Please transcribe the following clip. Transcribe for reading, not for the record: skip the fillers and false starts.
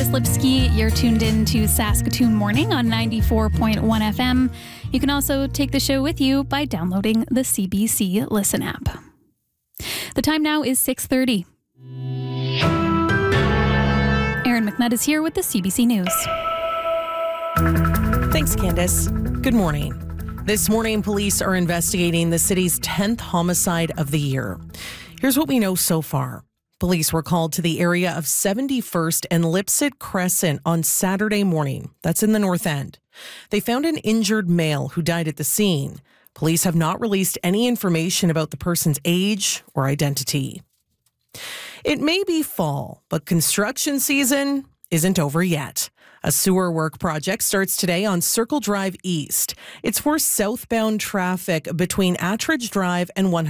Lipsky. You're tuned in to Saskatoon Morning on 94.1 FM. You can also take the show with you by downloading the CBC Listen app. The time now is 6:30. Erin McNutt is here with the CBC News. Thanks, Candace. Good morning. This morning, police are investigating the city's 10th homicide of the year. Here's what we know so far. Police were called to the area of 71st and Lipsett Crescent on Saturday morning. That's in the North End. They found an injured male who died at the scene. Police have not released any information about the person's age or identity. It may be fall, but construction season isn't over yet. A sewer work project starts today on Circle Drive East. It's for southbound traffic between Attridge Drive and 100.